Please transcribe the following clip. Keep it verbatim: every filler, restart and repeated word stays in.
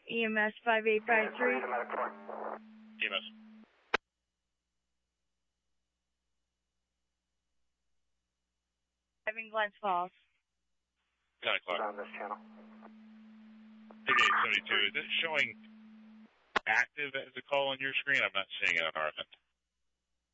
E M S five eight five three. E M S. Driving Glens Falls. nine o'clock. On this channel. thirty-eight seventy-two. Is it showing active as a call on your screen? I'm not seeing it on our end.